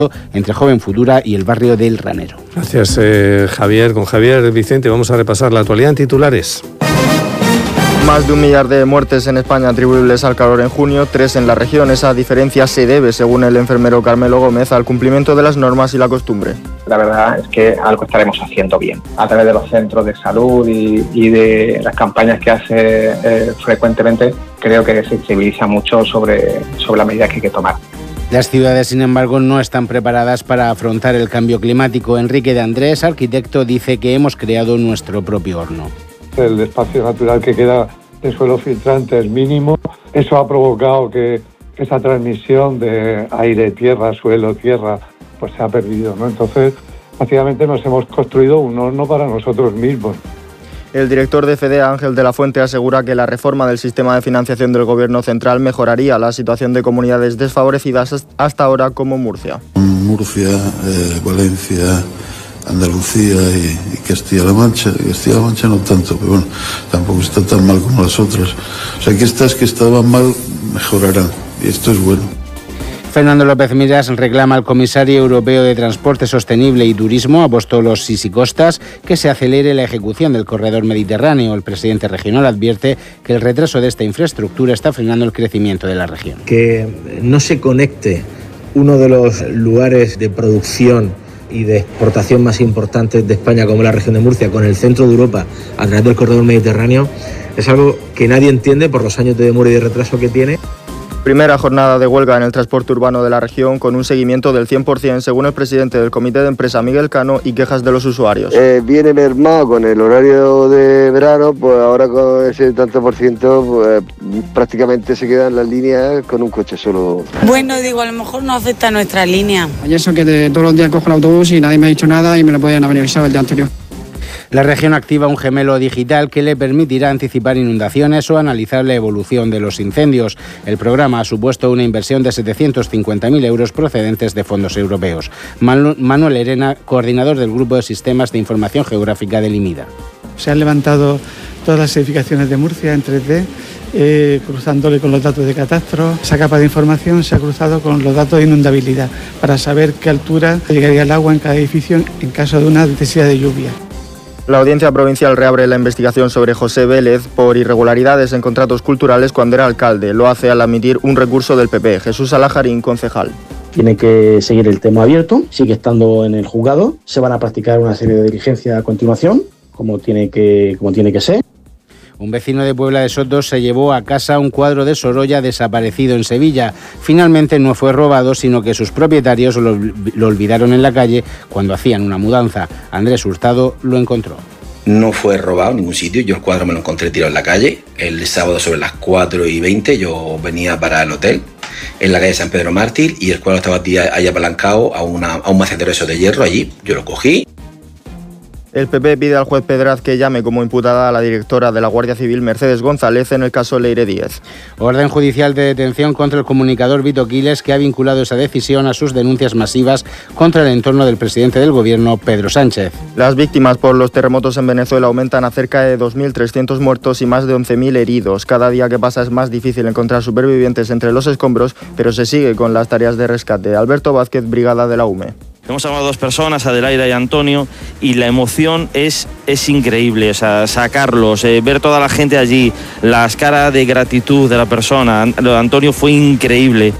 entre Joven Futura y el barrio del Ranero. Gracias, Javier. Con Javier Vicente vamos a repasar la actualidad en titulares. Más de 1 millar de muertes en España atribuibles al calor en junio, 3 en la región. Esa diferencia se debe, según el enfermero Carmelo Gómez, al cumplimiento de las normas y la costumbre. La verdad es que algo estaremos haciendo bien. A través de los centros de salud y de las campañas que hace frecuentemente, creo que se sensibiliza mucho sobre las medidas que hay que tomar. Las ciudades, sin embargo, no están preparadas para afrontar el cambio climático. Enrique de Andrés, arquitecto, dice que hemos creado nuestro propio horno. El espacio natural que queda de suelo filtrante es mínimo. Eso ha provocado que esa transmisión de aire, tierra, suelo, tierra, pues se ha perdido, ¿no? Entonces, básicamente nos hemos construido un horno para nosotros mismos. El director de FEDEA, Ángel de la Fuente, asegura que la reforma del sistema de financiación del Gobierno central mejoraría la situación de comunidades desfavorecidas hasta ahora como Murcia. Murcia, Valencia, Andalucía y Castilla-La Mancha. Castilla-La Mancha no tanto, pero bueno, tampoco está tan mal como las otras. O sea, que estas que estaban mal mejorarán y esto es bueno. Fernando López Miras reclama al comisario europeo de Transporte Sostenible y Turismo, Apostolos Sisicostas, que se acelere la ejecución del corredor mediterráneo. El presidente regional advierte que el retraso de esta infraestructura está frenando el crecimiento de la región. Que no se conecte uno de los lugares de producción y de exportación más importantes de España, como la región de Murcia, con el centro de Europa a través del corredor mediterráneo, es algo que nadie entiende por los años de demora y de retraso que tiene. Primera jornada de huelga en el transporte urbano de la región con un seguimiento del 100% según el presidente del comité de empresa Miguel Cano y quejas de los usuarios. Viene mermado con el horario de verano, pues ahora con ese tanto por ciento pues, prácticamente se quedan las líneas con un coche solo. Bueno, digo, a lo mejor no afecta a nuestra línea. Y eso que todos los días cojo el autobús y nadie me ha dicho nada y me lo podían haber avisado el día anterior. La región activa un gemelo digital que le permitirá anticipar inundaciones o analizar la evolución de los incendios. El programa ha supuesto una inversión de 750.000 euros procedentes de fondos europeos. Manuel Herena, coordinador del Grupo de Sistemas de Información Geográfica del IMIDA. Se han levantado todas las edificaciones de Murcia en 3D, cruzándole con los datos de catastro. Esa capa de información se ha cruzado con los datos de inundabilidad para saber qué altura llegaría el agua en cada edificio en caso de una necesidad de lluvia. La Audiencia Provincial reabre la investigación sobre José Vélez por irregularidades en contratos culturales cuando era alcalde. Lo hace al admitir un recurso del PP. Jesús Alajarín, concejal. Tiene que seguir el tema abierto, sigue estando en el juzgado. Se van a practicar una serie de diligencias a continuación, como tiene que ser. Un vecino de Puebla de Soto se llevó a casa un cuadro de Sorolla desaparecido en Sevilla. Finalmente no fue robado, sino que sus propietarios lo olvidaron en la calle cuando hacían una mudanza. Andrés Hurtado lo encontró. No fue robado en ningún sitio, yo el cuadro me lo encontré tirado en la calle. El sábado sobre las 4:20 yo venía para el hotel en la calle San Pedro Mártir y el cuadro estaba ahí apalancado a un macetero de hierro allí. Yo lo cogí. El PP pide al juez Pedraz que llame como imputada a la directora de la Guardia Civil, Mercedes González, en el caso Leire Díez. Orden judicial de detención contra el comunicador Vito Quiles, que ha vinculado esa decisión a sus denuncias masivas contra el entorno del presidente del Gobierno, Pedro Sánchez. Las víctimas por los terremotos en Venezuela aumentan a cerca de 2.300 muertos y más de 11.000 heridos. Cada día que pasa es más difícil encontrar supervivientes entre los escombros, pero se sigue con las tareas de rescate. Alberto Vázquez, brigada de la UME. Hemos llamado a 2 personas, Adelaida y Antonio, y la emoción es increíble, o sea, sacarlos, ver toda la gente allí, las caras de gratitud de la persona. Lo de Antonio fue increíble.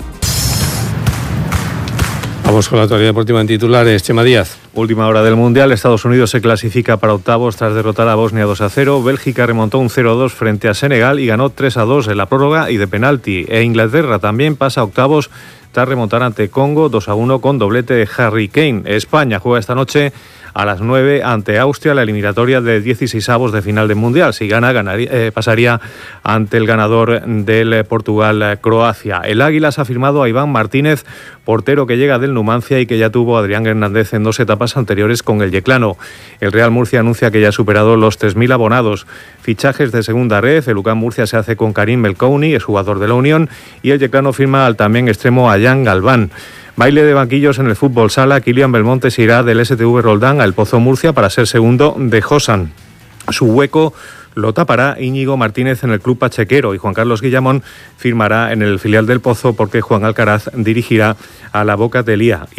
Vamos con la actualidad deportiva en titulares. Chema Díaz. Última hora del Mundial. Estados Unidos se clasifica para octavos tras derrotar a Bosnia 2-0. Bélgica remontó un 0-2 frente a Senegal y ganó 3-2 en la prórroga y de penalti. E Inglaterra también pasa a octavos tras remontar ante Congo 2-1 con doblete de Harry Kane. España juega esta noche a las 9 ante Austria, la eliminatoria de 16avos de final del Mundial. Si gana, pasaría ante el ganador del Portugal-Croacia. El Águilas ha firmado a Iván Martínez, portero que llega del Numancia y que ya tuvo a Adrián Hernández en 2 etapas anteriores con el Yeclano. El Real Murcia anuncia que ya ha superado los 3.000 abonados. Fichajes de segunda red, el UCAM Murcia se hace con Karim Melkouni, es jugador de la Unión, y el Yeclano firma al también extremo Ayán Galván. Baile de banquillos en el fútbol sala. Kylian Belmonte se irá del STV Roldán al Pozo Murcia para ser segundo de Josan. Su hueco lo tapará Íñigo Martínez en el club pachequero y Juan Carlos Guillamón firmará en el filial del Pozo porque Juan Alcaraz dirigirá a la Boca del Lía.